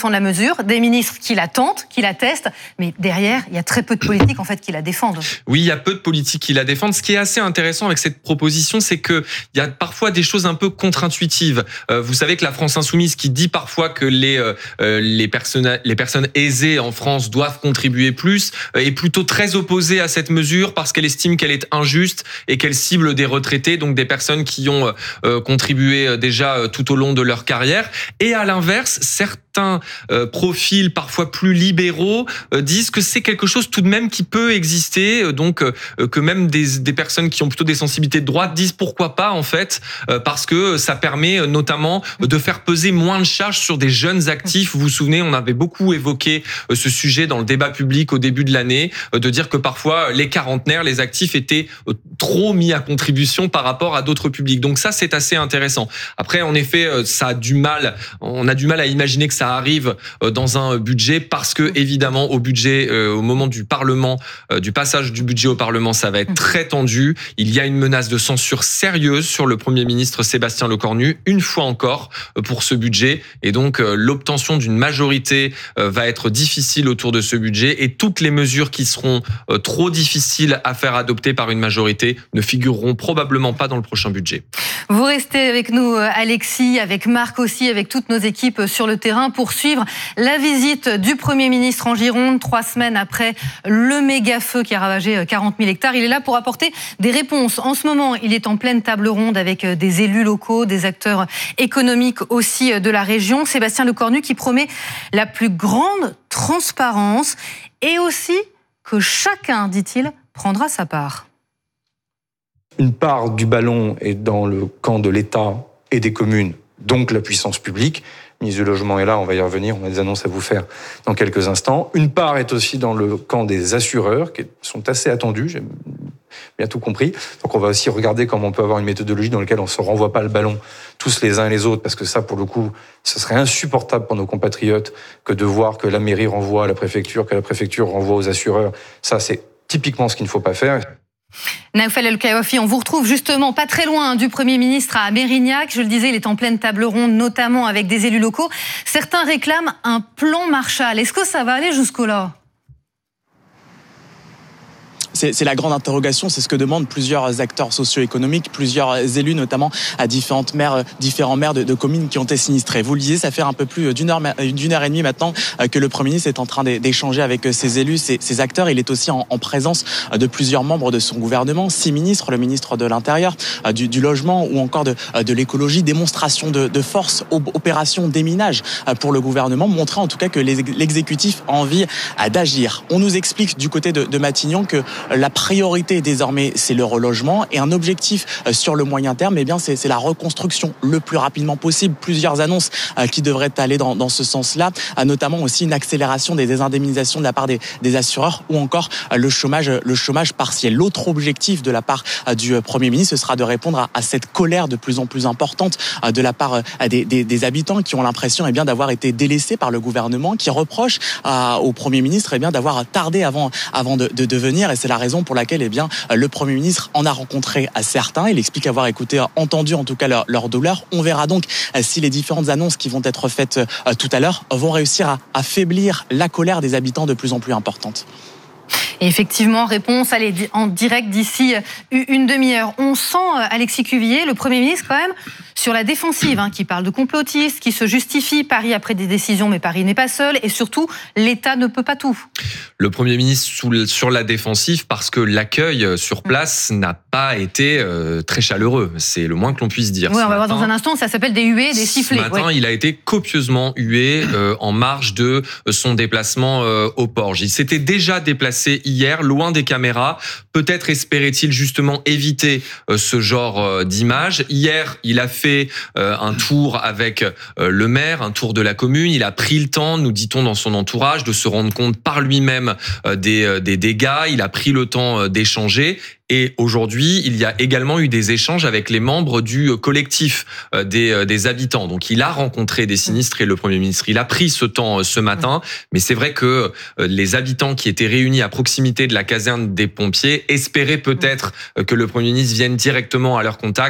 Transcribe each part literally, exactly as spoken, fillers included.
défendre la mesure, des ministres qui la tentent, qui la testent, mais derrière, il y a très peu de politiques en fait qui la défendent. Oui, il y a peu de politiques qui la défendent. Ce qui est assez intéressant avec cette proposition, c'est que il y a parfois des choses un peu contre-intuitives. Euh, vous savez que la France insoumise, qui dit parfois que les euh, les personnes les personnes aisées en France doivent contribuer plus, euh, est plutôt très opposée à cette mesure parce qu'elle estime qu'elle est injuste et qu'elle cible des retraités, donc des personnes qui ont euh, contribué déjà tout au long de leur carrière. Et à l'inverse, certains euh, profils parfois plus libéraux euh, disent que c'est quelque chose tout de même qui peut exister, euh, donc euh, que même des, des personnes qui ont plutôt des sensibilités de droite disent pourquoi pas en fait, euh, parce que ça permet euh, notamment de faire peser moins de charges sur des jeunes actifs. Vous vous souvenez, on avait beaucoup évoqué euh, ce sujet dans le débat public au début de l'année, euh, de dire que parfois les quarantenaires, les actifs étaient euh, trop mis à contribution par rapport à d'autres publics. Donc ça, c'est assez intéressant. Après, en effet, euh, ça a du mal, on a du mal à imaginer que ça arrive dans un budget parce que évidemment au budget, euh, au moment du Parlement, euh, du passage du budget au Parlement, ça va être très tendu. Il y a une menace de censure sérieuse sur le Premier ministre Sébastien Lecornu, une fois encore pour ce budget, et donc euh, l'obtention d'une majorité euh, va être difficile autour de ce budget, et toutes les mesures qui seront euh, trop difficiles à faire adopter par une majorité ne figureront probablement pas dans le prochain budget. Vous restez avec nous, Alexis, avec Marc aussi, avec toutes nos équipes sur le terrain pour suivre la visite du Premier ministre en Gironde, trois semaines après le méga feu qui a ravagé quarante mille hectares. Il est là pour apporter des réponses. En ce moment, il est en pleine table ronde avec des élus locaux, des acteurs économiques aussi de la région. Sébastien Lecornu qui promet la plus grande transparence et aussi que chacun, dit-il, prendra sa part. Une part du ballon est dans le camp de l'État et des communes, donc la puissance publique. Le ministre du Logement est là, on va y revenir, on a des annonces à vous faire dans quelques instants. Une part est aussi dans le camp des assureurs, qui sont assez attendus, j'ai bien tout compris. Donc on va aussi regarder comment on peut avoir une méthodologie dans laquelle on ne se renvoie pas le ballon tous les uns et les autres, parce que ça, pour le coup, ce serait insupportable pour nos compatriotes que de voir que la mairie renvoie à la préfecture, que la préfecture renvoie aux assureurs. Ça, c'est typiquement ce qu'il ne faut pas faire. Naoufal El Kawafi, on vous retrouve justement pas très loin du Premier ministre à Mérignac. Je le disais, il est en pleine table ronde, notamment avec des élus locaux. Certains réclament un plan Marshall. Est-ce que ça va aller jusqu'au-là ? C'est, c'est la grande interrogation, c'est ce que demandent plusieurs acteurs socio-économiques, plusieurs élus, notamment à différentes maires, différents maires de, de communes qui ont été sinistrés. Vous le disiez, ça fait un peu plus d'une heure, d'une heure et demie maintenant que le Premier ministre est en train d'échanger avec ses élus, ses, ses acteurs. Il est aussi en, en présence de plusieurs membres de son gouvernement, six ministres, le ministre de l'Intérieur, du, du Logement ou encore de, de l'écologie. Démonstration de, de force, opération déminage pour le gouvernement, montrer en tout cas que les, l'exécutif a envie d'agir. On nous explique du côté de, de Matignon que la priorité désormais, c'est le relogement, et un objectif sur le moyen terme, eh bien, c'est, c'est la reconstruction le plus rapidement possible. Plusieurs annonces qui devraient aller dans, dans ce sens-là, notamment aussi une accélération des désindemnisations de la part des, des assureurs, ou encore le chômage, le chômage partiel. L'autre objectif de la part du Premier ministre, ce sera de répondre à, à cette colère de plus en plus importante de la part des, des, des habitants qui ont l'impression eh bien, d'avoir été délaissés par le gouvernement, qui reprochent à, au Premier ministre eh bien, d'avoir tardé avant, avant de, de, de venir, et c'est la raison pour laquelle eh bien, le Premier ministre en a rencontré à certains. Il explique avoir écouté, entendu en tout cas leur, leur douleur. On verra donc si les différentes annonces qui vont être faites euh, tout à l'heure vont réussir à affaiblir la colère des habitants de plus en plus importante. Et effectivement, réponse allez, en direct d'ici une demi-heure. On sent, Alexis Cuvillier, le Premier ministre quand même, sur la défensive, hein, qui parle de complotistes, qui se justifie. Paris a pris des décisions, mais Paris n'est pas seul. Et surtout, l'État ne peut pas tout. Le Premier ministre sous, sur la défensive parce que l'accueil sur place mmh. n'a pas été euh, très chaleureux. C'est le moins que l'on puisse dire. Oui, ce on va matin, voir dans un instant, ça s'appelle des huées, des sifflets. Ce matin, oui. il a été copieusement hué euh, en marge de son déplacement euh, au Porge. Il s'était déjà déplacé hier, loin des caméras. Peut-être espérait-il justement éviter euh, ce genre euh, d'image. Hier, il a fait euh, un tour avec euh, le maire, un tour de la commune. Il a pris le temps, nous dit-on dans son entourage, de se rendre compte par lui-même euh, des, euh, des dégâts. Il a pris le temps euh, d'échanger. Et aujourd'hui, il y a également eu des échanges avec les membres du collectif des, des habitants. Donc, il a rencontré des sinistrés, le Premier ministre. Il a pris ce temps ce matin. Mais c'est vrai que les habitants qui étaient réunis à proximité de la caserne des pompiers espéraient peut-être que le Premier ministre vienne directement à leur contact.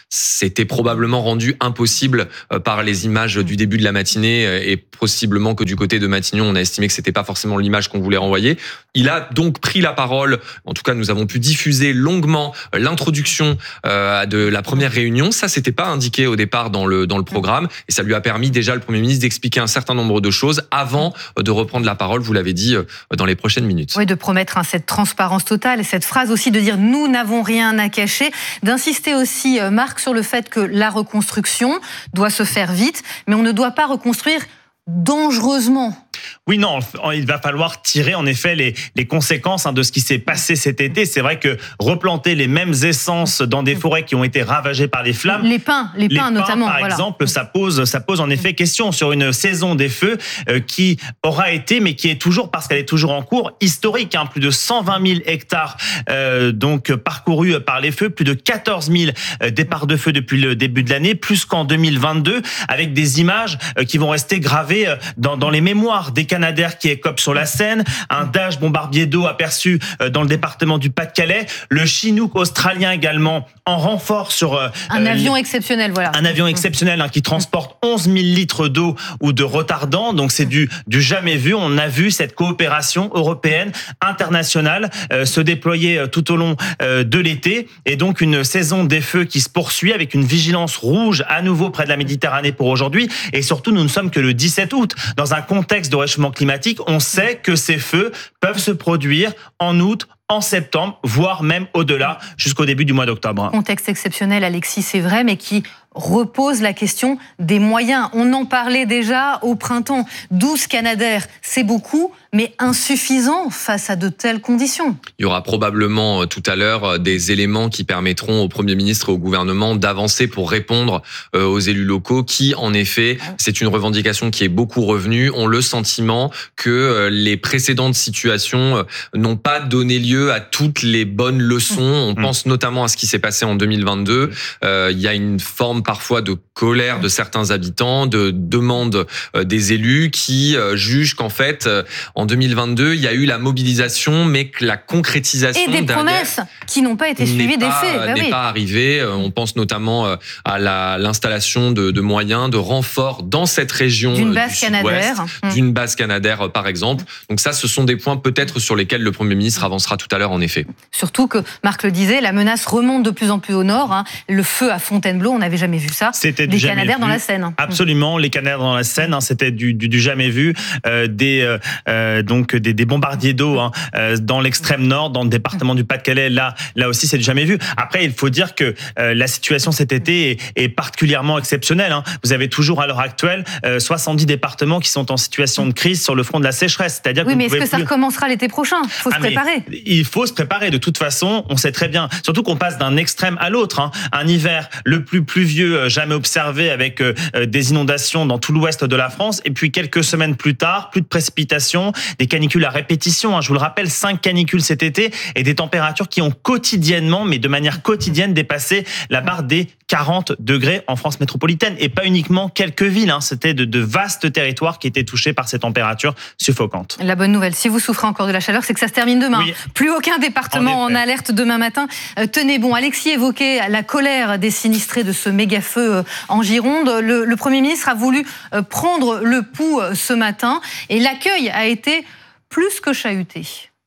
c'était probablement rendu impossible par les images du début de la matinée et possiblement que du côté de Matignon, on a estimé que c'était pas forcément l'image qu'on voulait renvoyer. Il a donc pris la parole. En tout cas, nous avons pu diffuser longuement l'introduction de la première réunion. Ça, c'était pas indiqué au départ dans le dans le programme et ça lui a permis déjà le Premier ministre d'expliquer un certain nombre de choses avant de reprendre la parole, vous l'avez dit, dans les prochaines minutes. Oui, de promettre hein, cette transparence totale et cette phrase aussi de dire « nous n'avons rien à cacher », d'insister aussi, Marc, sur le fait que la reconstruction doit se faire vite, mais on ne doit pas reconstruire dangereusement. Oui, non, il va falloir tirer en effet les, les conséquences hein, de ce qui s'est passé cet été. C'est vrai que replanter les mêmes essences dans des forêts qui ont été ravagées par les flammes, les pins, les pins, les pins notamment, par voilà. exemple, ça pose, ça pose en effet question sur une saison des feux euh, qui aura été, mais qui est toujours, parce qu'elle est toujours en cours, historique. Hein, plus de cent vingt mille hectares euh, donc parcourus par les feux, plus de quatorze mille euh, départs de feu depuis le début de l'année, plus qu'en deux mille vingt-deux, avec des images euh, qui vont rester gravées euh, dans, dans les mémoires. Des Canadair qui écopent sur la Seine, un Dash bombardier d'eau aperçu dans le département du Pas-de-Calais, le Chinook australien également en renfort sur... Un euh, avion exceptionnel, voilà. Un avion exceptionnel hein, qui transporte onze mille litres d'eau ou de retardant, donc c'est du, du jamais vu. On a vu cette coopération européenne, internationale, euh, se déployer tout au long euh, de l'été, et donc une saison des feux qui se poursuit avec une vigilance rouge à nouveau près de la Méditerranée pour aujourd'hui, et surtout nous ne sommes que le dix-sept août, dans un contexte de réchauffement climatique, on sait que ces feux peuvent se produire en août, en septembre, voire même au-delà, jusqu'au début du mois d'octobre. Contexte exceptionnel, Alexis, c'est vrai, mais qui repose la question des moyens. On en parlait déjà au printemps. douze Canadair, c'est beaucoup, mais insuffisant face à de telles conditions. Il y aura probablement tout à l'heure des éléments qui permettront au Premier ministre et au gouvernement d'avancer pour répondre aux élus locaux qui, en effet, c'est une revendication qui est beaucoup revenue, ont le sentiment que les précédentes situations n'ont pas donné lieu à toutes les bonnes leçons. On pense notamment à ce qui s'est passé en deux mille vingt-deux. Euh, il y a une forme parfois de colère de certains habitants, de demande des élus qui jugent qu'en fait, en deux mille vingt-deux, il y a eu la mobilisation, mais que la concrétisation et des promesses qui n'ont pas été suivies des faits. Bah n'est oui. pas arrivée. On pense notamment à la, l'installation de, de moyens, de renforts dans cette région d'une du base Canadair, d'une base Canadair par exemple. Donc ça, ce sont des points peut-être sur lesquels le Premier ministre avancera tout à l'heure en effet. Surtout que, Marc le disait, la menace remonte de plus en plus au nord. Hein. Le feu à Fontainebleau, on n'avait jamais vu ça. C'était des Canadair dans la Seine. Absolument, les Canadair dans la Seine, hein, c'était du, du, du jamais vu. Euh, des euh, donc des, des bombardiers d'eau hein, euh, dans l'extrême nord, dans le département du Pas-de-Calais. Là, là aussi, c'est du jamais vu. Après, il faut dire que euh, la situation cet été est, est particulièrement exceptionnelle. Hein. Vous avez toujours à l'heure actuelle euh, soixante-dix départements qui sont en situation de crise sur le front de la sécheresse. C'est-à-dire oui, que mais est-ce que plus... ça recommencera l'été prochain ? Il faut ah, se préparer. Il faut se préparer. De toute façon, on sait très bien. Surtout qu'on passe d'un extrême à l'autre. Hein. Un hiver le plus pluvieux jamais observé avec euh, des inondations dans tout l'ouest de la France. Et puis quelques semaines plus tard, plus de précipitations, des canicules à répétition. Hein. Je vous le rappelle, cinq canicules cet été et des températures qui ont quotidiennement, mais de manière quotidienne, dépassé la barre des quarante degrés en France métropolitaine. Et pas uniquement quelques villes. Hein. C'était de, de vastes territoires qui étaient touchés par ces températures suffocantes. La bonne nouvelle, si vous souffrez encore de la chaleur, c'est que ça se termine demain. Oui. Plus aucun département en, en alerte demain matin. Euh, tenez bon, Alexis évoquait la colère des sinistrés de ce méga-feu en Gironde. Le, le Premier ministre a voulu prendre le pouls ce matin et l'accueil a été plus que chahuté.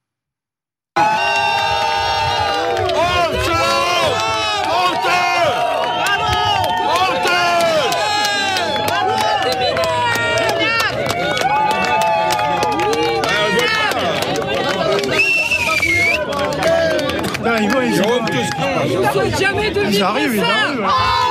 Jamais de ils arrivent, ils arrivent.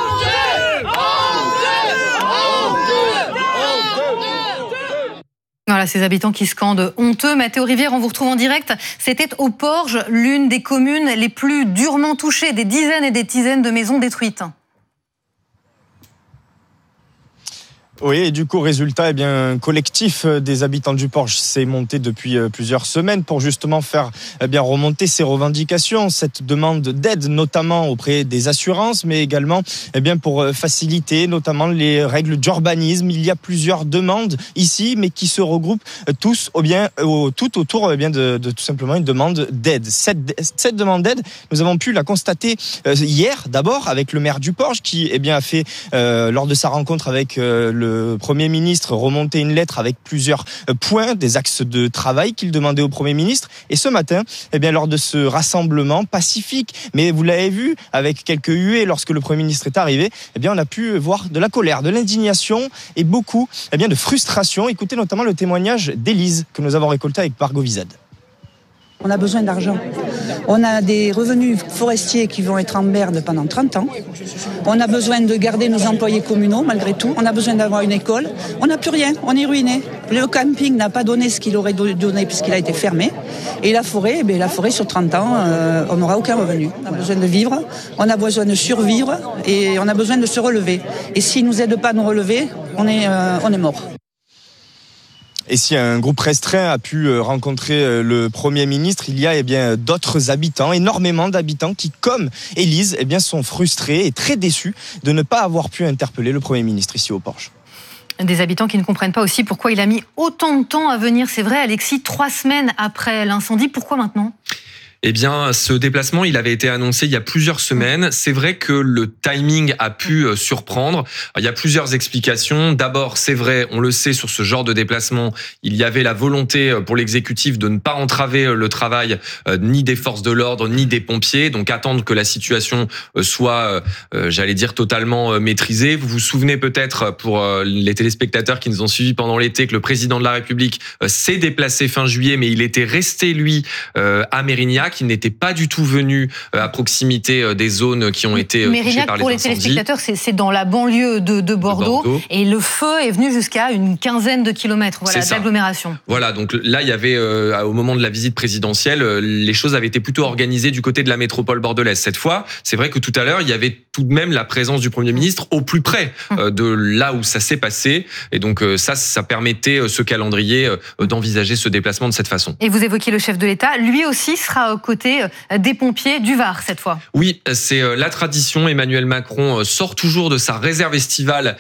Voilà, ces habitants qui scandent honteux. Mathéo Rivière, on vous retrouve en direct. C'était au Porge, l'une des communes les plus durement touchées, des dizaines et des dizaines de maisons détruites. Oui, et du coup, résultat, eh bien, un collectif des habitants du Porge s'est monté depuis plusieurs semaines pour justement faire eh bien, remonter ces revendications, cette demande d'aide, notamment auprès des assurances, mais également eh bien, pour faciliter notamment les règles d'urbanisme. Il y a plusieurs demandes ici, mais qui se regroupent tous au bien, au, tout autour eh bien, de, de tout simplement une demande d'aide. Cette, cette demande d'aide, nous avons pu la constater euh, hier, d'abord, avec le maire du Porge, qui eh bien, a fait, euh, lors de sa rencontre avec euh, le Le Premier ministre remontait une lettre avec plusieurs points, des axes de travail qu'il demandait au Premier ministre. Et ce matin, eh bien, lors de ce rassemblement pacifique, mais vous l'avez vu, avec quelques huées lorsque le Premier ministre est arrivé, eh bien, on a pu voir de la colère, de l'indignation et beaucoup eh bien, de frustration. Écoutez notamment le témoignage d'Élise que nous avons récolté avec Margot Vizade. On a besoin d'argent. On a des revenus forestiers qui vont être en berne pendant trente ans. On a besoin de garder nos employés communaux, malgré tout. On a besoin d'avoir une école. On n'a plus rien, on est ruiné. Le camping n'a pas donné ce qu'il aurait donné puisqu'il a été fermé. Et la forêt, eh bien, la forêt sur trente ans, euh, on n'aura aucun revenu. On a besoin de vivre, on a besoin de survivre et on a besoin de se relever. Et s'ils ne nous aident pas à nous relever, on est, euh, on est mort. Et si un groupe restreint a pu rencontrer le Premier ministre, il y a eh bien, d'autres habitants, énormément d'habitants qui, comme Élise, eh bien, sont frustrés et très déçus de ne pas avoir pu interpeller le Premier ministre ici au Porge. Des habitants qui ne comprennent pas aussi pourquoi il a mis autant de temps à venir. C'est vrai, Alexis, trois semaines après l'incendie, pourquoi maintenant ? Eh bien, ce déplacement, il avait été annoncé il y a plusieurs semaines. C'est vrai que le timing a pu surprendre. Il y a plusieurs explications. D'abord, c'est vrai, on le sait, sur ce genre de déplacement, il y avait la volonté pour l'exécutif de ne pas entraver le travail ni des forces de l'ordre, ni des pompiers. Donc, attendre que la situation soit, j'allais dire, totalement maîtrisée. Vous vous souvenez peut-être, pour les téléspectateurs qui nous ont suivis pendant l'été, que le président de la République s'est déplacé fin juillet, mais il était resté, lui, à Mérignac, qui n'était pas du tout venu à proximité des zones qui ont été Mérignac, touchées par les pour les incendies. téléspectateurs, c'est, c'est dans la banlieue de, de, Bordeaux, de Bordeaux, et le feu est venu jusqu'à une quinzaine de kilomètres voilà, d'agglomération. Voilà, donc là, il y avait, euh, au moment de la visite présidentielle, euh, les choses avaient été plutôt organisées du côté de la métropole bordelaise. Cette fois, c'est vrai que tout à l'heure, il y avait tout de même la présence du Premier ministre au plus près euh, de là où ça s'est passé, et donc euh, ça, ça permettait euh, ce calendrier euh, d'envisager ce déplacement de cette façon. Et vous évoquiez le chef de l'État, lui aussi sera aux côtés des pompiers du Var cette fois. Oui, c'est la tradition. Emmanuel Macron sort toujours de sa réserve estivale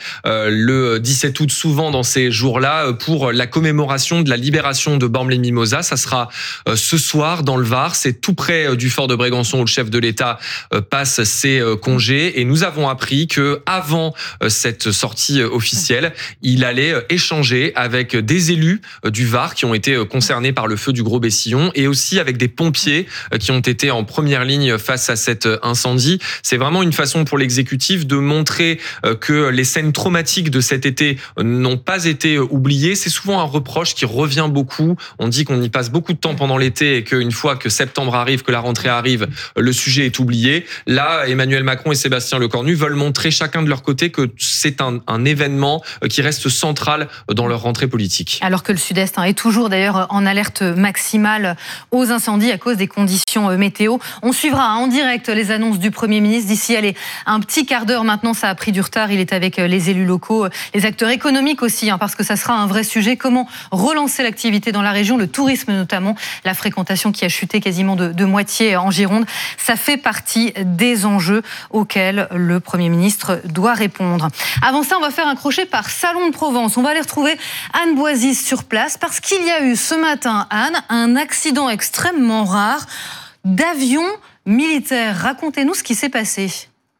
le dix-sept août, souvent dans ces jours-là, pour la commémoration de la libération de Bormes-les-Mimosas. Ça sera ce soir dans le Var. C'est tout près du fort de Brégançon où le chef de l'État passe ses congés. Et nous avons appris que avant cette sortie officielle, il allait échanger avec des élus du Var qui ont été concernés par le feu du Gros Bessillon et aussi avec des pompiers qui ont été en première ligne face à cet incendie. C'est vraiment une façon pour l'exécutif de montrer que les scènes traumatiques de cet été n'ont pas été oubliées. C'est souvent un reproche qui revient beaucoup. On dit qu'on y passe beaucoup de temps pendant l'été et qu'une fois que septembre arrive, que la rentrée arrive, le sujet est oublié. Là, Emmanuel Macron et Sébastien Lecornu veulent montrer chacun de leur côté que c'est un, un événement qui reste central dans leur rentrée politique. Alors que le Sud-Est est toujours d'ailleurs en alerte maximale aux incendies à cause des conditions météo. On suivra en direct les annonces du Premier ministre d'ici allez, un petit quart d'heure maintenant. Ça a pris du retard. Il est avec les élus locaux, les acteurs économiques aussi, hein, parce que ça sera un vrai sujet. Comment relancer l'activité dans la région, le tourisme notamment, la fréquentation qui a chuté quasiment de, de moitié en Gironde. Ça fait partie des enjeux auxquels le Premier ministre doit répondre. Avant ça, on va faire un crochet par Salon de Provence. On va aller retrouver Anne Boisis sur place parce qu'il y a eu ce matin, Anne, un accident extrêmement rare d'avion militaire. Racontez-nous ce qui s'est passé.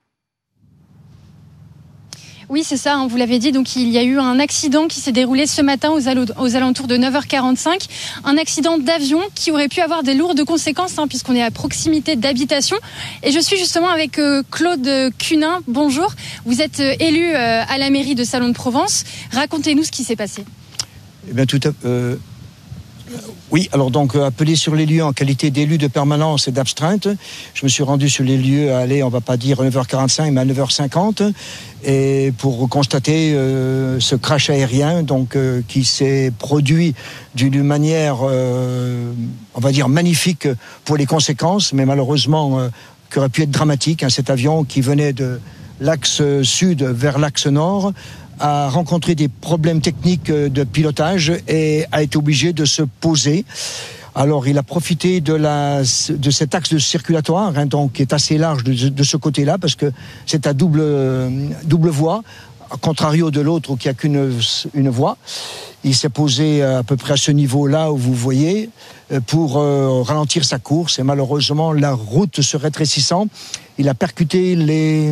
Oui, c'est ça, hein, vous l'avez dit. Donc, il y a eu un accident qui s'est déroulé ce matin aux, alo- aux alentours de neuf heures quarante-cinq. Un accident d'avion qui aurait pu avoir des lourdes conséquences, hein, puisqu'on est à proximité d'habitation. Et je suis justement avec euh, Claude Cunin. Bonjour. Vous êtes euh, élu euh, à la mairie de Salon de Provence. Racontez-nous ce qui s'est passé. Eh bien, tout à euh... Oui, alors donc euh, appelé sur les lieux en qualité d'élu de permanence et d'abstrainte. Je me suis rendu sur les lieux à aller, on va pas dire neuf heures quarante-cinq, mais à neuf heures cinquante, et pour constater euh, ce crash aérien donc euh, qui s'est produit d'une manière, euh, on va dire magnifique pour les conséquences, mais malheureusement euh, qui aurait pu être dramatique. Hein, cet avion qui venait de l'axe sud vers l'axe nord a rencontré des problèmes techniques de pilotage et a été obligé de se poser. Alors, il a profité de, la, de cet axe de circulatoire, hein, donc, qui est assez large de, de ce côté-là, parce que c'est à double, double voie, à contrario de l'autre qui n'a qu'une une voie. Il s'est posé à peu près à ce niveau-là où vous voyez, pour euh, ralentir sa course. Et malheureusement, la route se rétrécissant, il a percuté les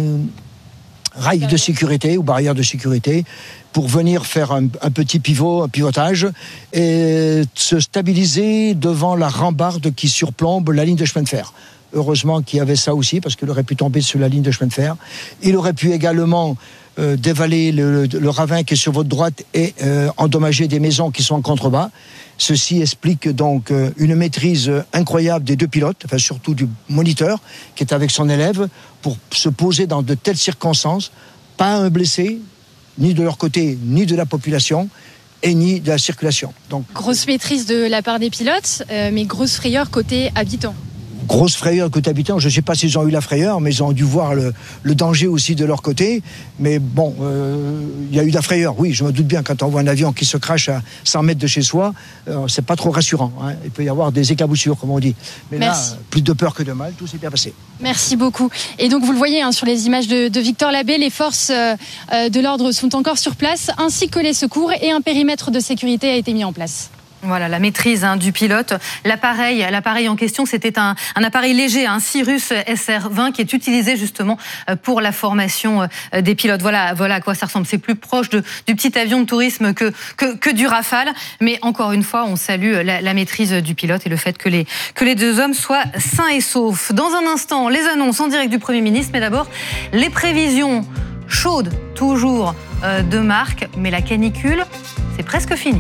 rails de sécurité ou barrières de sécurité pour venir faire un, un petit pivot, un pivotage et se stabiliser devant la rambarde qui surplombe la ligne de chemin de fer. Heureusement qu'il y avait ça aussi parce qu'il aurait pu tomber sur la ligne de chemin de fer. Il aurait pu également euh, dévaler le, le, le ravin qui est sur votre droite et euh, endommager des maisons qui sont en contrebas. Ceci explique donc euh, une maîtrise incroyable des deux pilotes, enfin surtout du moniteur qui est avec son élève pour se poser dans de telles circonstances. Pas un blessé, ni de leur côté, ni de la population, et ni de la circulation. Donc, grosse maîtrise de la part des pilotes, euh, mais grosse frayeur côté habitants. Grosse frayeur côté habitants, je ne sais pas s'ils ont eu la frayeur, mais ils ont dû voir le, le danger aussi de leur côté. Mais bon, il euh, y a eu de la frayeur, oui, je me doute bien, quand on voit un avion qui se crache à cent mètres de chez soi, euh, c'est pas trop rassurant. Hein. Il peut y avoir des éclaboussures, comme on dit. Mais Merci. Là, plus de peur que de mal, tout s'est bien passé. Merci beaucoup. Et donc, vous le voyez hein, sur les images de, de Victor Labbé, les forces euh, de l'ordre sont encore sur place, ainsi que les secours, et un périmètre de sécurité a été mis en place. Voilà, la maîtrise hein, du pilote. L'appareil, l'appareil en question, c'était un, un appareil léger, un Cirrus S R vingt qui est utilisé justement pour la formation des pilotes. Voilà, voilà à quoi ça ressemble. C'est plus proche de, du petit avion de tourisme que, que, que du Rafale. Mais encore une fois, on salue la, la maîtrise du pilote et le fait que les, que les deux hommes soient sains et saufs. Dans un instant, les annonces en direct du Premier ministre, mais d'abord, les prévisions chaudes, toujours euh, de Marc, mais la canicule, c'est presque fini.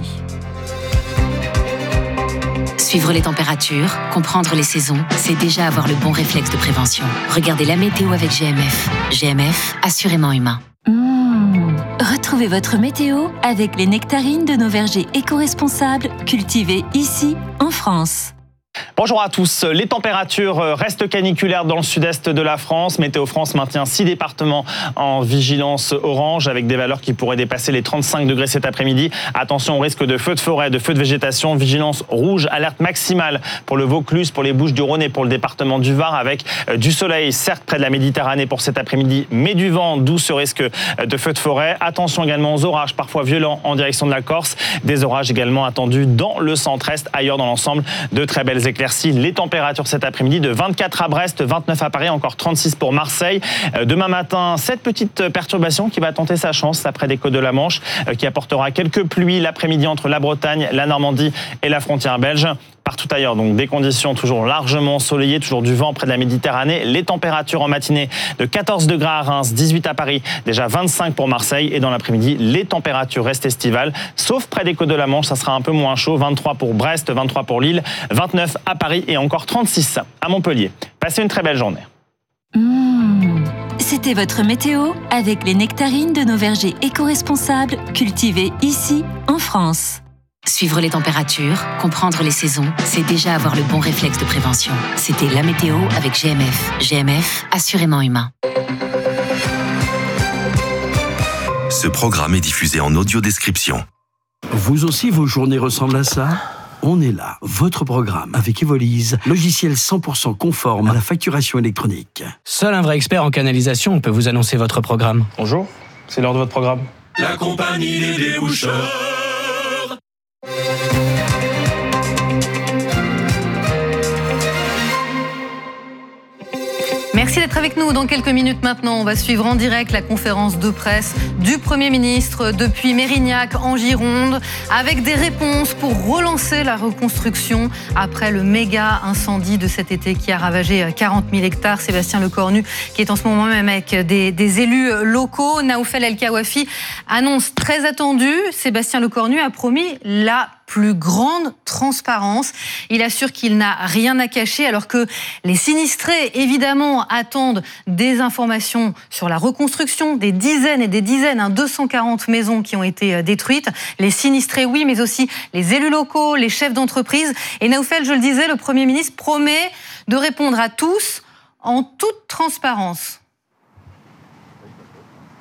Suivre les températures, comprendre les saisons, c'est déjà avoir le bon réflexe de prévention. Regardez la météo avec G M F. G M F, assurément humain. Mmh. Retrouvez votre météo avec les nectarines de nos vergers éco-responsables cultivés ici, en France. Bonjour à tous. Les températures restent caniculaires dans le sud-est de la France. Météo France maintient six départements en vigilance orange avec des valeurs qui pourraient dépasser les trente-cinq degrés cet après-midi. Attention au risque de feux de forêt, de feux de végétation. Vigilance rouge, alerte maximale pour le Vaucluse, pour les Bouches-du-Rhône et pour le département du Var avec du soleil, certes près de la Méditerranée pour cet après-midi, mais du vent, d'où ce risque de feux de forêt. Attention également aux orages parfois violents en direction de la Corse. Des orages également attendus dans le centre-est, ailleurs dans l'ensemble. De très belles éclaircies. Les températures cet après-midi de vingt-quatre à Brest, vingt-neuf à Paris, encore trente-six pour Marseille. Demain matin, cette petite perturbation qui va tenter sa chance après des côtes de la Manche, qui apportera quelques pluies l'après-midi entre la Bretagne, la Normandie et la frontière belge. Partout ailleurs, donc des conditions toujours largement ensoleillées, toujours du vent près de la Méditerranée. Les températures en matinée de quatorze degrés à Reims, dix-huit à Paris, déjà vingt-cinq pour Marseille. Et dans l'après-midi, les températures restent estivales, sauf près des côtes de la Manche, ça sera un peu moins chaud. vingt-trois pour Brest, vingt-trois pour Lille, vingt-neuf à Paris et encore trente-six à Montpellier. Passez une très belle journée. Mmh. C'était votre météo avec les nectarines de nos vergers éco-responsables cultivés ici, en France. Suivre les températures, comprendre les saisons, c'est déjà avoir le bon réflexe de prévention. C'était la météo avec G M F. G M F, assurément humain. Ce programme est diffusé en audio-description. Vous aussi, vos journées ressemblent à ça ? On est là, votre programme, avec Evolise, logiciel cent pour cent conforme à la facturation électronique. Seul un vrai expert en canalisation peut vous annoncer votre programme. Bonjour, c'est l'heure de votre programme. La compagnie des déboucheurs. Merci d'être avec nous. Dans quelques minutes maintenant, on va suivre en direct la conférence de presse du Premier ministre depuis Mérignac en Gironde, avec des réponses pour relancer la reconstruction après le méga incendie de cet été qui a ravagé quarante mille hectares. Sébastien Lecornu, qui est en ce moment même avec des, des élus locaux. Naoufel El Kawafi annonce très attendu. Sébastien Lecornu a promis la plus grande transparence. Il assure qu'il n'a rien à cacher alors que les sinistrés, évidemment, attendent des informations sur la reconstruction, des dizaines et des dizaines, hein, deux cent quarante maisons qui ont été détruites. Les sinistrés, oui, mais aussi les élus locaux, les chefs d'entreprise. Et Naoufel, je le disais, le Premier ministre promet de répondre à tous en toute transparence.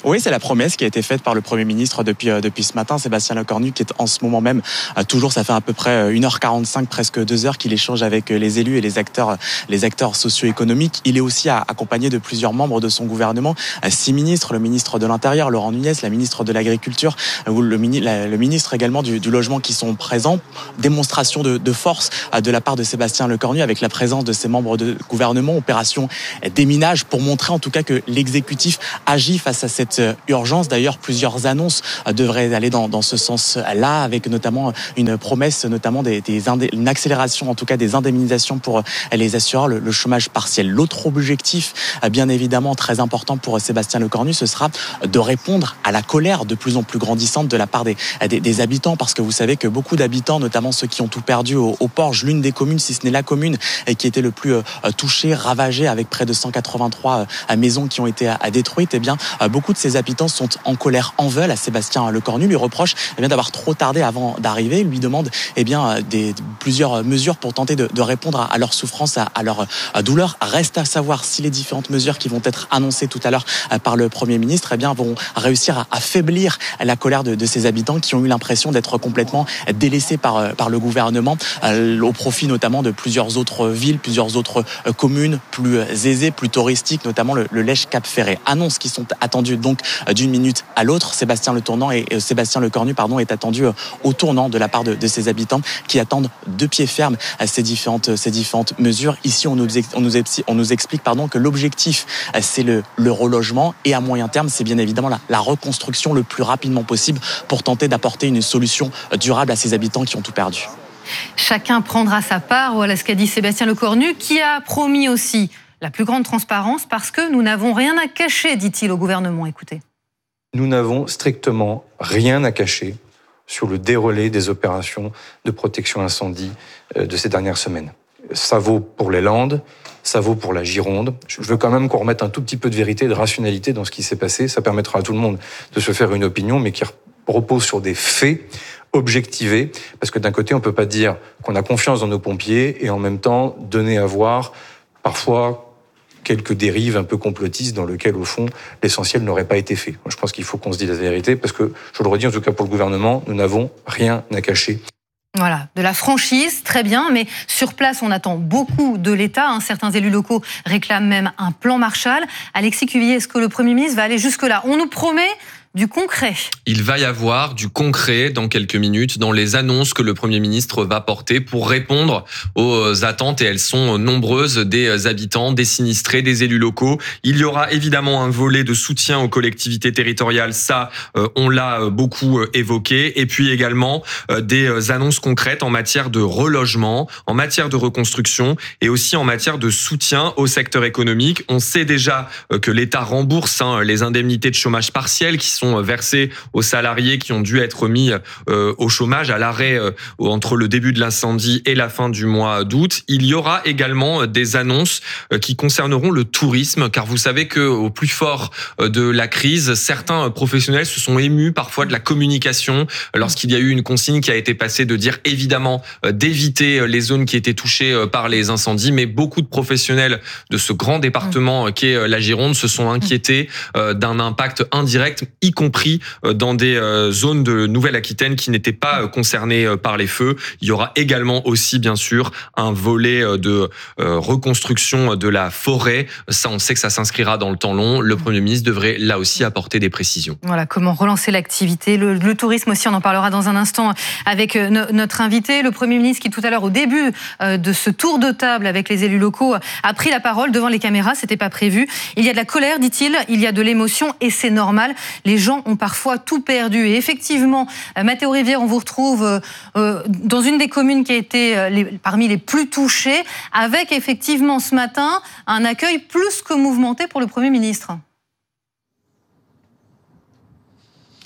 Oui, c'est la promesse qui a été faite par le Premier ministre depuis, euh, depuis ce matin, Sébastien Lecornu, qui est en ce moment même, euh, toujours, ça fait à peu près une heure quarante-cinq, presque deux heures, qu'il échange avec les élus et les acteurs, les acteurs socio-économiques. Il est aussi accompagné de plusieurs membres de son gouvernement, six ministres, le ministre de l'Intérieur, Laurent Nunez, la ministre de l'Agriculture, ou le, le ministre également du, du Logement qui sont présents. Démonstration de, de force de la part de Sébastien Lecornu avec la présence de ses membres de gouvernement, opération déminage pour montrer en tout cas que l'exécutif agit face à cette urgence. D'ailleurs, plusieurs annonces devraient aller dans, dans ce sens-là, avec notamment une promesse, notamment des, des indé, une accélération en tout cas des indemnisations pour les assureurs, le, le chômage partiel. L'autre objectif, bien évidemment très important pour Sébastien Lecornu, ce sera de répondre à la colère de plus en plus grandissante de la part des, des, des habitants, parce que vous savez que beaucoup d'habitants, notamment ceux qui ont tout perdu au, au Porge, l'une des communes, si ce n'est la commune, qui était le plus euh, touchée, ravagée, avec près de cent quatre-vingt-trois euh, maisons qui ont été à, à détruites, eh bien, euh, beaucoup de ces habitants sont en colère, en veulent à Sébastien Lecornu, lui reproche eh bien, d'avoir trop tardé avant d'arriver, lui demande eh bien, des, plusieurs mesures pour tenter de, de répondre à, à leur souffrance, à, à leur à douleur. Reste à savoir si les différentes mesures qui vont être annoncées tout à l'heure euh, par le Premier ministre eh bien, vont réussir à affaiblir la colère de, de ces habitants qui ont eu l'impression d'être complètement délaissés par, par le gouvernement, euh, au profit notamment de plusieurs autres villes, plusieurs autres euh, communes plus aisées, plus touristiques, notamment le, le Lèche Cap Ferret. Annonces qui sont attendues donc euh, d'une minute à l'autre. Sébastien Le Tournant et euh, Sébastien Lecornu pardon, est attendu euh, au tournant de la part de, de ces habitants qui attendent de pied ferme euh, ces différentes, ces différentes mesures. Ici, on nous, on nous, on nous explique pardon, que l'objectif, euh, c'est le, le relogement, et à moyen terme, c'est bien évidemment la, la reconstruction le plus rapidement possible pour tenter d'apporter une solution durable à ces habitants qui ont tout perdu. Chacun prendra sa part, voilà ce qu'a dit Sébastien Lecornu, qui a promis aussi la plus grande transparence parce que nous n'avons rien à cacher, dit-il au gouvernement. Écoutez. Nous n'avons strictement rien à cacher sur le déroulé des opérations de protection incendie de ces dernières semaines. Ça vaut pour les Landes, ça vaut pour la Gironde. Je veux quand même qu'on remette un tout petit peu de vérité et de rationalité dans ce qui s'est passé. Ça permettra à tout le monde de se faire une opinion, mais qui repose sur des faits objectivés. Parce que d'un côté, on ne peut pas dire qu'on a confiance dans nos pompiers et en même temps donner à voir parfois quelques dérives un peu complotistes dans lesquelles, au fond, l'essentiel n'aurait pas été fait. Moi, je pense qu'il faut qu'on se dise la vérité parce que, je le redis, en tout cas pour le gouvernement, nous n'avons rien à cacher. Voilà, de la franchise, très bien, mais sur place, on attend beaucoup de l'État. Hein. Certains élus locaux réclament même un plan Marshall. Alexis Cuvillier, est-ce que le Premier ministre va aller jusque-là ? On nous promet du concret. Il va y avoir du concret dans quelques minutes dans les annonces que le Premier ministre va porter pour répondre aux attentes, et elles sont nombreuses, des habitants, des sinistrés, des élus locaux. Il y aura évidemment un volet de soutien aux collectivités territoriales, ça on l'a beaucoup évoqué, et puis également des annonces concrètes en matière de relogement, en matière de reconstruction et aussi en matière de soutien au secteur économique. On sait déjà que l'État rembourse hein, les indemnités de chômage partiel qui sont versés aux salariés qui ont dû être mis euh, au chômage, à l'arrêt euh, entre le début de l'incendie et la fin du mois d'août. Il y aura également des annonces euh, qui concerneront le tourisme, car vous savez qu'au plus fort euh, de la crise, certains professionnels se sont émus parfois de la communication lorsqu'il y a eu une consigne qui a été passée de dire évidemment euh, d'éviter les zones qui étaient touchées euh, par les incendies, mais beaucoup de professionnels de ce grand département euh, qu'est euh, la Gironde se sont inquiétés euh, d'un impact indirect, y compris dans des zones de Nouvelle-Aquitaine qui n'étaient pas concernées par les feux. Il y aura également aussi, bien sûr, un volet de reconstruction de la forêt. Ça, on sait que ça s'inscrira dans le temps long. Le Premier ministre devrait, là aussi, apporter des précisions. Voilà, comment relancer l'activité. Le, le tourisme aussi, on en parlera dans un instant avec no, notre invité. Le Premier ministre qui, tout à l'heure, au début de ce tour de table avec les élus locaux, a pris la parole devant les caméras. C'était pas prévu. Il y a de la colère, dit-il. Il y a de l'émotion et c'est normal. Les gens ont parfois tout perdu. Et effectivement, Mathéo Rivière, on vous retrouve euh, dans une des communes qui a été euh, les, parmi les plus touchées, avec effectivement ce matin un accueil plus que mouvementé pour le Premier ministre.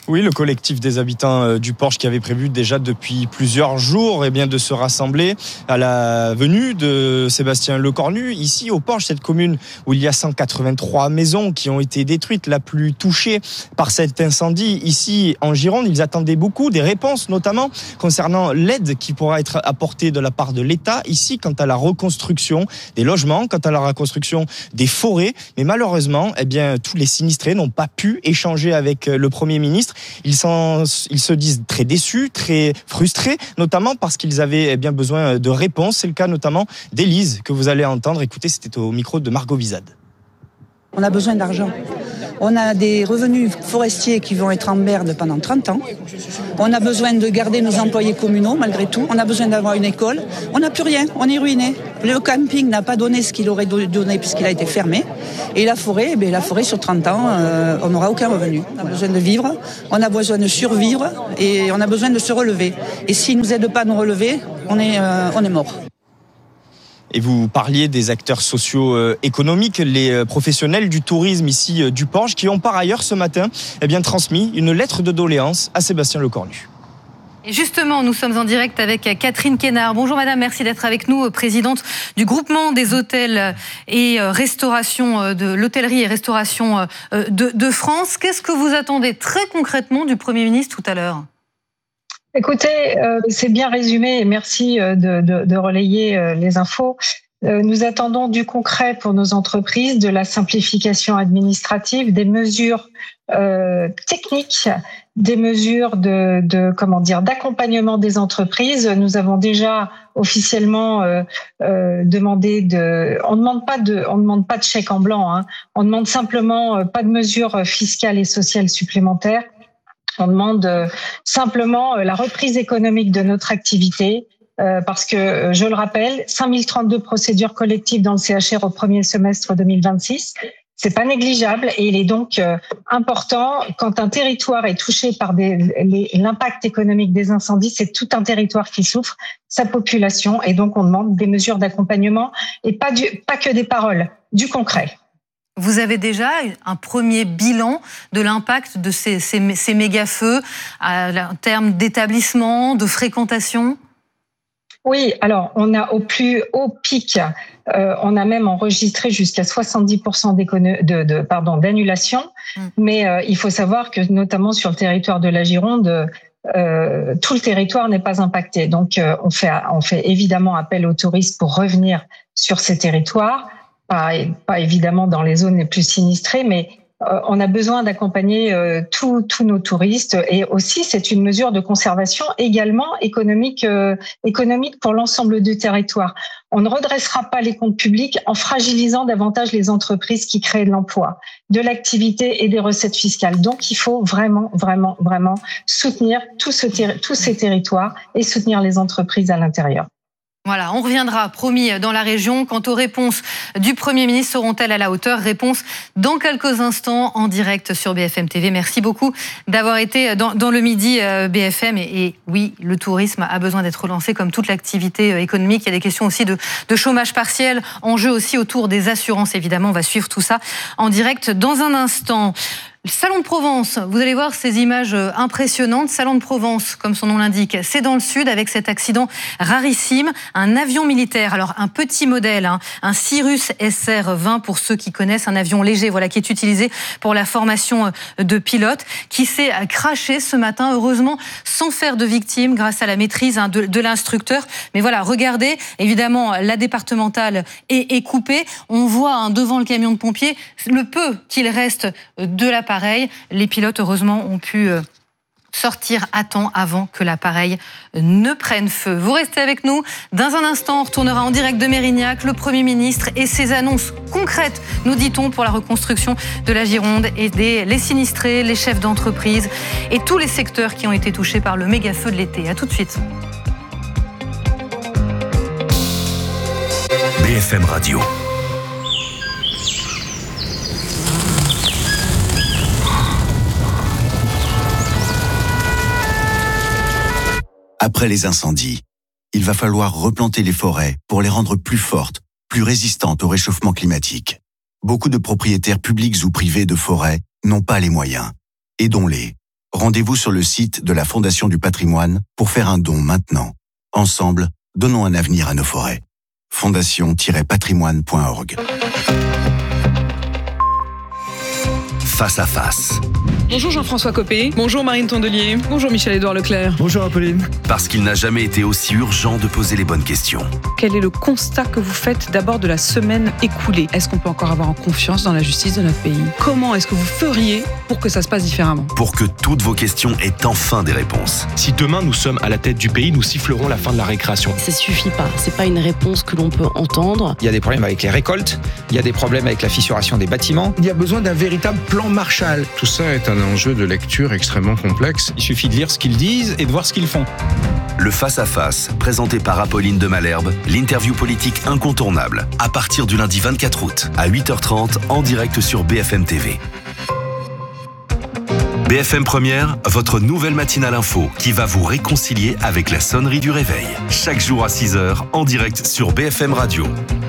Oui, le collectif des habitants du Porche qui avait prévu déjà depuis plusieurs jours eh bien, de se rassembler à la venue de Sébastien Lecornu, ici au Porche, cette commune où il y a cent quatre-vingt-trois maisons qui ont été détruites, la plus touchée par cet incendie ici en Gironde. Ils attendaient beaucoup des réponses, notamment concernant l'aide qui pourra être apportée de la part de l'État ici quant à la reconstruction des logements, quant à la reconstruction des forêts. Mais malheureusement, eh bien, tous les sinistrés n'ont pas pu échanger avec le Premier ministre. Ils, sont, ils se disent très déçus, très frustrés, notamment parce qu'ils avaient bien besoin de réponses. C'est le cas notamment d'Élise, que vous allez entendre. Écoutez, c'était au micro de Margot Vizade. On a besoin d'argent. On a des revenus forestiers qui vont être en berne pendant trente ans. On a besoin de garder nos employés communaux, malgré tout. On a besoin d'avoir une école. On n'a plus rien, on est ruiné. Le camping n'a pas donné ce qu'il aurait donné puisqu'il a été fermé. Et la forêt, eh bien, la forêt sur trente ans, euh, on n'aura aucun revenu. On a besoin de vivre, on a besoin de survivre et on a besoin de se relever. Et s'ils ne nous aident pas à nous relever, on est, euh, on est mort. Et vous parliez des acteurs socio-économiques, les professionnels du tourisme ici du Porche, qui ont par ailleurs ce matin eh bien, transmis une lettre de doléance à Sébastien Lecornu. Et justement, nous sommes en direct avec Catherine Quénard. Bonjour madame, merci d'être avec nous, présidente du groupement des hôtels et restauration, de l'hôtellerie et restauration de, de France. Qu'est-ce que vous attendez très concrètement du Premier ministre tout à l'heure ? Écoutez, euh, c'est bien résumé et merci de, de, de relayer euh, les infos. Euh, nous attendons du concret pour nos entreprises, de la simplification administrative, des mesures euh, techniques, des mesures de, de comment dire d'accompagnement des entreprises. Nous avons déjà officiellement euh, euh, demandé de. On ne demande pas de. On ne demande pas de chèque en blanc. Hein. On demande simplement euh, pas de mesures fiscales et sociales supplémentaires. On demande euh, simplement euh, la reprise économique de notre activité euh, parce que, euh, je le rappelle, cinq mille trente-deux procédures collectives dans le C H R au premier semestre deux mille vingt-six. C'est pas négligeable et il est donc euh, important quand un territoire est touché par des, les, l'impact économique des incendies, c'est tout un territoire qui souffre, sa population, et donc on demande des mesures d'accompagnement et pas du, pas que des paroles, du concret. Vous avez déjà un premier bilan de l'impact de ces, ces, ces méga-feux en termes d'établissement, de fréquentation ? Oui, alors on a au plus haut pic, euh, on a même enregistré jusqu'à soixante-dix pour cent de, de, pardon, d'annulation, mmh. mais euh, il faut savoir que notamment sur le territoire de la Gironde, euh, tout le territoire n'est pas impacté. Donc euh, on fait, on fait évidemment appel aux touristes pour revenir sur ces territoires. Pas, pas évidemment dans les zones les plus sinistrées, mais euh, on a besoin d'accompagner euh, tous tous nos touristes et aussi c'est une mesure de conservation également économique euh, économique pour l'ensemble du territoire. On ne redressera pas les comptes publics en fragilisant davantage les entreprises qui créent de l'emploi, de l'activité et des recettes fiscales. Donc il faut vraiment vraiment vraiment soutenir tout ce terri- tous ces territoires et soutenir les entreprises à l'intérieur. Voilà, on reviendra, promis, dans la région. Quant aux réponses du Premier ministre, seront-elles à la hauteur ? Réponse dans quelques instants en direct sur B F M T V. Merci beaucoup d'avoir été dans, dans le Midi B F M. Et, et oui, le tourisme a besoin d'être relancé comme toute l'activité économique. Il y a des questions aussi de, de chômage partiel, enjeux aussi autour des assurances. Évidemment, on va suivre tout ça en direct dans un instant. Salon de Provence, vous allez voir ces images impressionnantes. Salon de Provence, comme son nom l'indique, c'est dans le sud avec cet accident rarissime. Un avion militaire, alors un petit modèle, hein, un Cirrus S R vingt pour ceux qui connaissent, un avion léger, voilà, qui est utilisé pour la formation de pilotes, qui s'est crashé ce matin, heureusement sans faire de victimes grâce à la maîtrise hein, de, de l'instructeur. Mais voilà, regardez, évidemment, la départementale est, est coupée. On voit hein, devant le camion de pompiers le peu qu'il reste de l'appareil. Les pilotes, heureusement, ont pu sortir à temps avant que l'appareil ne prenne feu. Vous restez avec nous. Dans un instant, on retournera en direct de Mérignac, le Premier ministre et ses annonces concrètes, nous dit-on, pour la reconstruction de la Gironde, aider les sinistrés, les chefs d'entreprise et tous les secteurs qui ont été touchés par le méga-feu de l'été. À tout de suite. B F M Radio. Après les incendies, il va falloir replanter les forêts pour les rendre plus fortes, plus résistantes au réchauffement climatique. Beaucoup de propriétaires publics ou privés de forêts n'ont pas les moyens. Aidons-les. Rendez-vous sur le site de la Fondation du patrimoine pour faire un don maintenant. Ensemble, donnons un avenir à nos forêts. fondation tiret patrimoine point org. Face à face. Bonjour Jean-François Copé. Bonjour Marine Tondelier. Bonjour Michel-Édouard Leclerc. Bonjour Apolline. Parce qu'il n'a jamais été aussi urgent de poser les bonnes questions. Quel est le constat que vous faites d'abord de la semaine écoulée ? Est-ce qu'on peut encore avoir confiance dans la justice de notre pays ? Comment est-ce que vous feriez pour que ça se passe différemment ? Pour que toutes vos questions aient enfin des réponses. Si demain nous sommes à la tête du pays, nous sifflerons la fin de la récréation. Ça suffit pas. C'est pas une réponse que l'on peut entendre. Il y a des problèmes avec les récoltes. Il y a des problèmes avec la fissuration des bâtiments. Il y a besoin d'un véritable plan Marshall. Tout ça est un enjeu de lecture extrêmement complexe. Il suffit de lire ce qu'ils disent et de voir ce qu'ils font. Le face-à-face, présenté par Apolline de Malherbe, l'interview politique incontournable, à partir du lundi vingt-quatre août, à huit heures trente, en direct sur B F M T V. B F M Première, votre nouvelle matinale info qui va vous réconcilier avec la sonnerie du réveil. Chaque jour à six heures, en direct sur B F M Radio.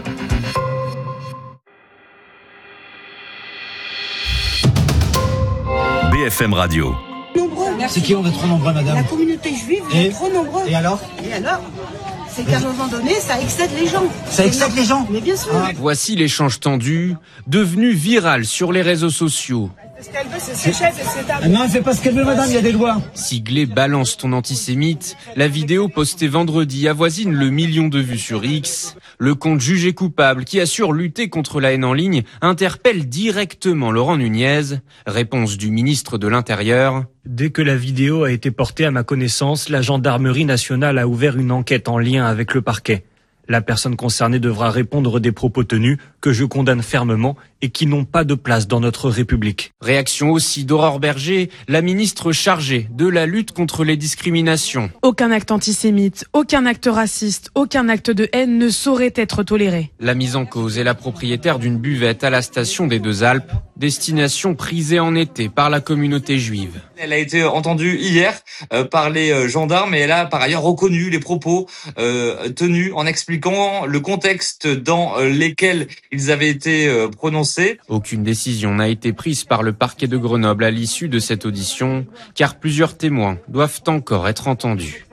B F M Radio. C'est qui on est trop nombreux, madame? La communauté juive, vous êtes trop nombreux. Et alors? Et alors? C'est qu'à un moment donné, ça excède les gens. Ça excède les gens? Mais bien sûr. Ah. Voici l'échange tendu, devenu viral sur les réseaux sociaux. Ce qu'elle veut, c'est ses chefs et ses dames. Non, elle fait pas ce qu'elle veut, madame, il y a des lois. Siglé Balance ton antisémite, la vidéo postée vendredi avoisine le million de vues sur X. Le compte jugé coupable, qui assure lutter contre la haine en ligne, interpelle directement Laurent Nunez. Réponse du ministre de l'Intérieur. Dès que la vidéo a été portée à ma connaissance, la gendarmerie nationale a ouvert une enquête en lien avec le parquet. La personne concernée devra répondre des propos tenus que je condamne fermement et qui n'ont pas de place dans notre République. Réaction aussi d'Aurore Berger, la ministre chargée de la lutte contre les discriminations. Aucun acte antisémite, aucun acte raciste, aucun acte de haine ne saurait être toléré. La mise en cause est la propriétaire d'une buvette à la station des Deux Alpes, destination prisée en été par la communauté juive. Elle a été entendue hier euh, par les euh, gendarmes et elle a par ailleurs reconnu les propos euh, tenus en expliquant le contexte dans euh, lesquels ils avaient été euh, prononcés. Aucune décision n'a été prise par le parquet de Grenoble à l'issue de cette audition, car plusieurs témoins doivent encore être entendus.